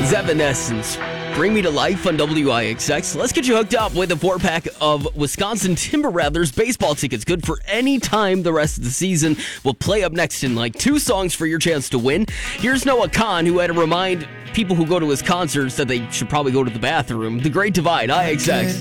is Evanescence. Bring Me to Life on WIXX. Let's get you hooked up with a 4-pack of Wisconsin Timber Rattlers baseball tickets. Good for any time the rest of the season. We'll play up next in like 2 songs for your chance to win. Here's Noah Khan, who had to remind people who go to his concerts that they should probably go to the bathroom. The Great Divide, IXX.